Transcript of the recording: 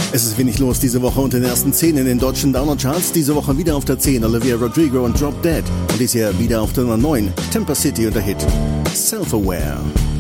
Es ist wenig los diese Woche unter den ersten 10 in den deutschen Download-Charts. Diese Woche wieder auf der 10 Olivia Rodrigo und Drop Dead. Und dies Jahr wieder auf der Nummer 9 Temper City und der Hit Self-Aware.